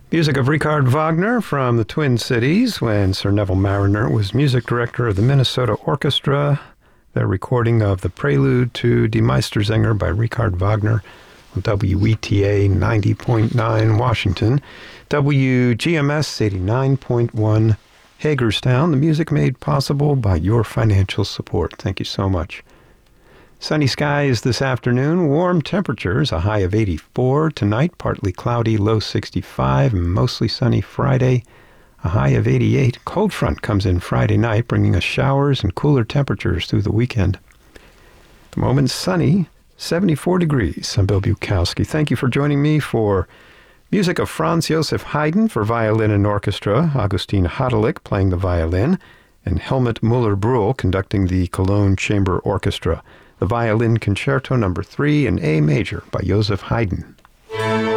Music of Richard Wagner from the Twin Cities when Sir Neville Marriner was music director of the Minnesota Orchestra. Their recording of the Prelude to Die Meistersinger by Richard Wagner on WETA 90.9 Washington, WGMS 89.1 Hagerstown. The music made possible by your financial support. Thank you so much. Sunny skies this afternoon, warm temperatures, a high of 84. Tonight, partly cloudy, low 65, mostly sunny Friday, a high of 88. Cold front comes in Friday night, bringing us showers and cooler temperatures through the weekend. At the moment, sunny, 74 degrees. I'm Bill Bukowski. Thank you for joining me for music of Franz Joseph Haydn for violin and orchestra, Augustin Hadelich playing the violin, and Helmut Müller-Brühl conducting the Cologne Chamber Orchestra. The Violin Concerto No. 3 in A major by Joseph Haydn.